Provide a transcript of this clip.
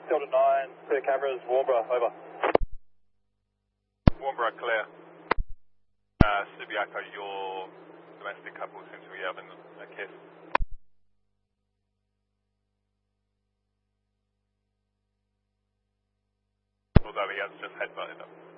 Delta 9, clear cameras, Warnbro, over. Warnbro, clear. Subiaco, your domestic couple seems to be having a kiss. Although he has just headbutted them.